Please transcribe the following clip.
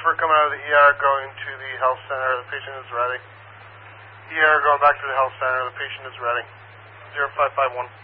we're coming out of the ER going to the health center. The patient is ready. ER going back to the health center. The patient is ready. 0551.